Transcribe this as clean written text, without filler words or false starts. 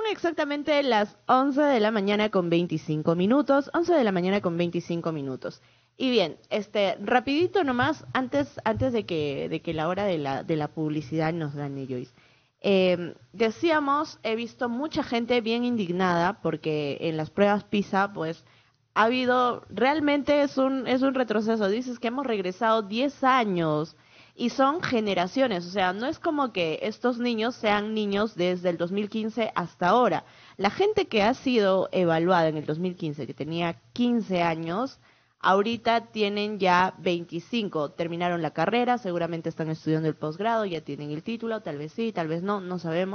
exactamente las 11 de la mañana con 25 minutos, 11 de la mañana con 25 minutos. Y bien, rapidito nomás, antes de que la hora de la publicidad nos gane, Joyce. Decíamos, he visto mucha gente bien indignada porque en las pruebas PISA, pues, ha habido, realmente es un retroceso. Dices que hemos regresado 10 años y son generaciones, o sea, no es como que estos niños sean niños desde el 2015 hasta ahora. La gente que ha sido evaluada en el 2015, que tenía 15 años, ahorita tienen ya 25, terminaron la carrera, seguramente están estudiando el posgrado, ya tienen el título, tal vez sí, tal vez no, no sabemos.